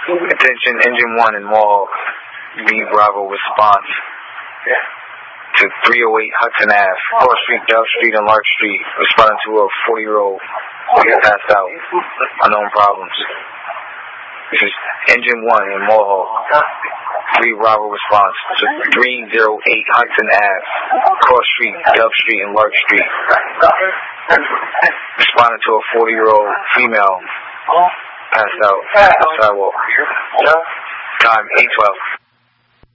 Attention, Engine 1 in Mohawk. B Bravo response to 308 Hudson Ave, Cross Street, Dove Street, and Lark Street, responding to a 40-year-old who passed out. Unknown problems. This is Engine 1 in Mohawk. 3 Bravo response to 308 Hudson Ave, Cross Street, Dove Street, and Lark Street, responding to a 40-year-old female passed out on the sidewalk. Time 8:12.